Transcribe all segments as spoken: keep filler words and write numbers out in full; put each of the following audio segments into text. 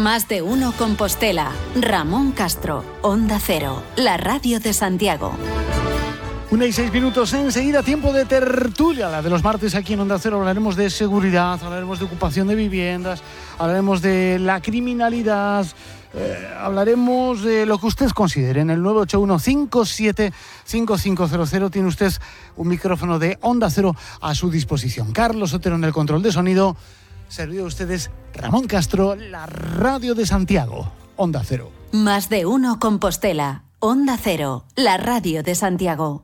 Más de uno Compostela. Ramón Castro, Onda Cero, la radio de Santiago. Una y seis minutos enseguida, tiempo de tertulia, la de los martes aquí en Onda Cero. Hablaremos de seguridad, hablaremos de ocupación de viviendas, hablaremos de la criminalidad, eh, hablaremos de lo que usted considere. En el nueve ocho uno, cinco siete cinco cinco cero cero tiene usted un micrófono de Onda Cero a su disposición. Carlos Otero en el control de sonido. Servido a ustedes Ramón Castro, la radio de Santiago, Onda Cero. Más de uno Compostela, Onda Cero, la radio de Santiago.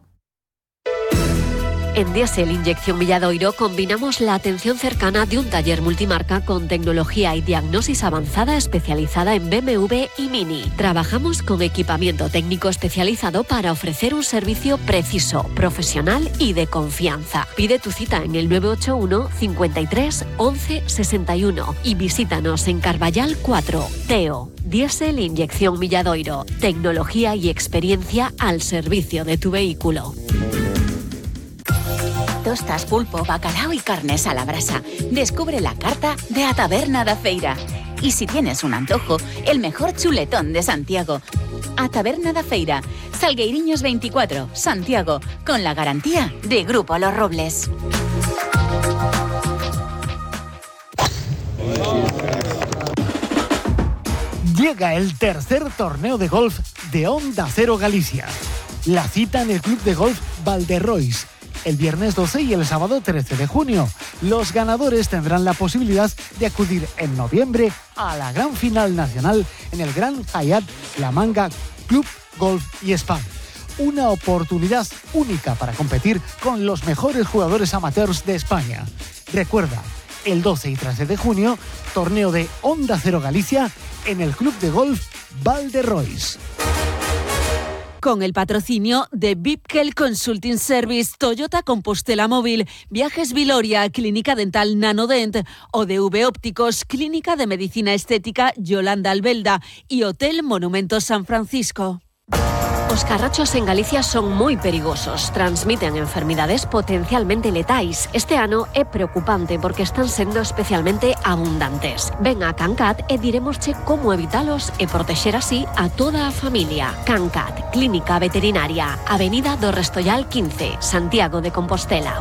En Diesel Inyección Villadoiro combinamos la atención cercana de un taller multimarca con tecnología y diagnosis avanzada especializada en B M W y Mini. Trabajamos con equipamiento técnico especializado para ofrecer un servicio preciso, profesional y de confianza. Pide tu cita en el nueve ocho uno, cincuenta y tres, once, sesenta y uno y visítanos en Carballal cuatro. Teo. Diesel Inyección Villadoiro. Tecnología y experiencia al servicio de tu vehículo. Tostas, pulpo, bacalao y carnes a la brasa. Descubre la carta de A Taberna da Feira. Y si tienes un antojo, el mejor chuletón de Santiago. A Taberna da Feira, Salgueiriños veinticuatro, Santiago, con la garantía de Grupo Los Robles. Llega el tercer torneo de golf de Onda Cero Galicia. La cita en el Club de Golf Valderrois, el viernes doce y el sábado trece de junio. Los ganadores tendrán la posibilidad de acudir en noviembre a la gran final nacional en el Gran Hyatt La Manga Club Golf y Spa. Una oportunidad única para competir con los mejores jugadores amateurs de España. Recuerda, el doce y trece de junio, torneo de Onda Cero Galicia en el Club de Golf Valderrois. Con el patrocinio de Vipkel Consulting Service, Toyota Compostela Móvil, Viajes Viloria, Clínica Dental Nanodent, O D V Ópticos, Clínica de Medicina Estética Yolanda Albelda y Hotel Monumento San Francisco. Os carrachos en Galicia son moi perigosos, transmiten enfermidades potencialmente letais. Este ano é preocupante porque están sendo especialmente abundantes. Ven a Cancat e diremosche como evitalos e protexer así a toda a familia. Cancat, Clínica Veterinaria, Avenida do Restollal quince, Santiago de Compostela.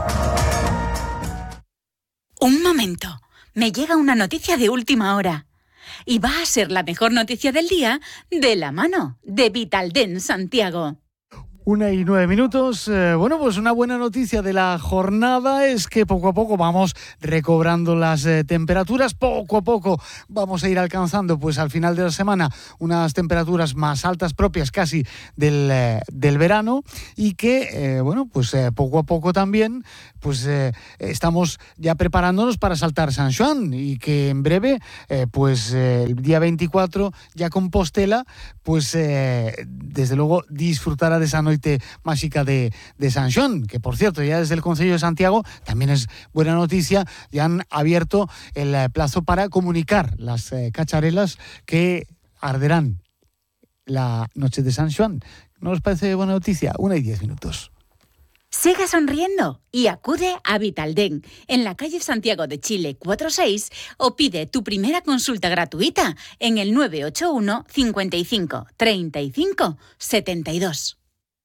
Un momento, me llega una noticia de última hora. Y va a ser la mejor noticia del día de la mano de Vitaldent Santiago. Una y nueve minutos. Eh, bueno, pues una buena noticia de la jornada es que poco a poco vamos recobrando las eh, temperaturas. Poco a poco vamos a ir alcanzando, pues al final de la semana, unas temperaturas más altas propias casi del, eh, del verano y que, eh, bueno, pues eh, poco a poco también, pues eh, estamos ya preparándonos para saltar San Xoán y que en breve, eh, pues eh, el día veinticuatro ya Compostela, pues eh, desde luego disfrutará de esa noche mágica de, de San Xoán, que por cierto ya desde el Concello de Santiago también es buena noticia, ya han abierto el plazo para comunicar las eh, cacharelas que arderán la noche de San Xoán. ¿No os parece buena noticia? Una y diez minutos. Siga sonriendo y acude a Vitaldent en la calle Santiago de Chile cuarenta y seis o pide tu primera consulta gratuita en el nueve ocho uno, cincuenta y cinco, treinta y cinco, setenta y dos.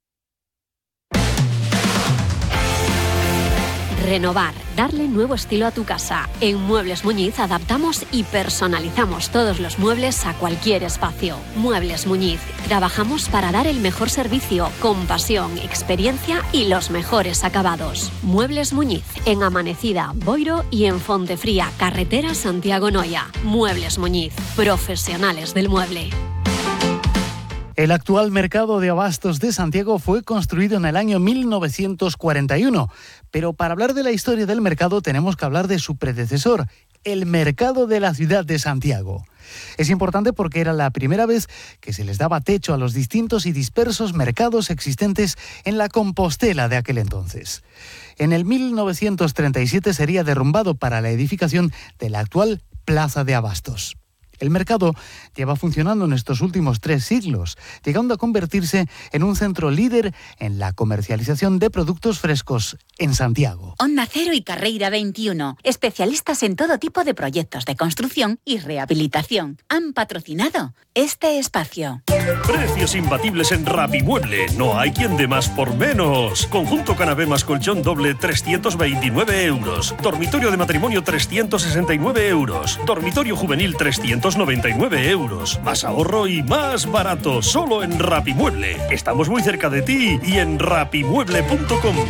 Renovar, darle nuevo estilo a tu casa. En Muebles Muñiz adaptamos y personalizamos todos los muebles a cualquier espacio. Muebles Muñiz, trabajamos para dar el mejor servicio, con pasión, experiencia y los mejores acabados. Muebles Muñiz, en Amanecida, Boiro y en Fontefría, carretera Santiago-Noia. Muebles Muñiz, profesionales del mueble. El actual mercado de abastos de Santiago fue construido en el año mil novecientos cuarenta y uno, pero para hablar de la historia del mercado tenemos que hablar de su predecesor, el mercado de la ciudad de Santiago. Es importante porque era la primera vez que se les daba techo a los distintos y dispersos mercados existentes en la Compostela de aquel entonces. En el mil novecientos treinta y siete sería derrumbado para la edificación de la actual Plaza de Abastos. El mercado lleva funcionando en estos últimos tres siglos, llegando a convertirse en un centro líder en la comercialización de productos frescos en Santiago. Onda Cero y Carreira veintiuno, especialistas en todo tipo de proyectos de construcción y rehabilitación, han patrocinado este espacio. Precios imbatibles en Rapimueble. No hay quien dé más por menos. Conjunto canapé más colchón doble trescientos veintinueve euros. Dormitorio de matrimonio trescientos sesenta y nueve euros. Dormitorio juvenil trescientos noventa y nueve euros. Más ahorro y más barato. Solo en Rapimueble. Estamos muy cerca de ti y en rapimueble punto com.